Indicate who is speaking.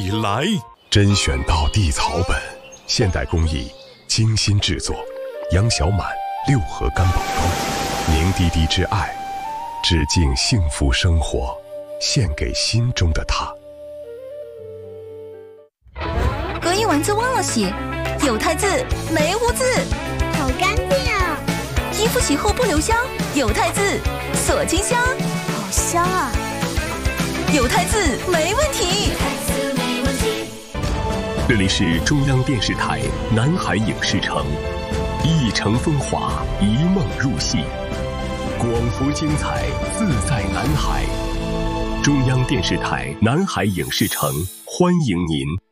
Speaker 1: 未来。
Speaker 2: 甄选道地草本，现代工艺，精心制作，杨小满6合干宝膏，凝滴滴之爱，致敬幸福生活，献给心中的他。
Speaker 3: 隔一晚就忘了洗，有汰渍没污渍，
Speaker 4: 好干净啊！
Speaker 3: 衣服洗后不留香，有汰渍锁金香，
Speaker 4: 好香啊！
Speaker 3: 有汰渍没问题。
Speaker 5: 这里是中央电视台南海影视城，一城风华，一梦入戏，广福精彩，自在南海。中央电视台南海影视城，欢迎您。